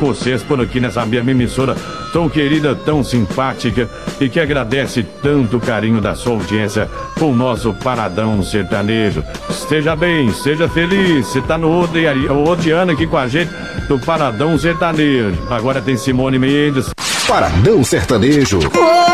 vocês por aqui nessa mesma emissora tão querida, tão simpática e que agradece tanto o carinho da sua audiência com o nosso Paradão Sertanejo. Esteja bem, seja feliz. Você tá no Odiano aqui com a gente do Paradão Sertanejo. Agora tem Simone Mendes. Paradão Sertanejo.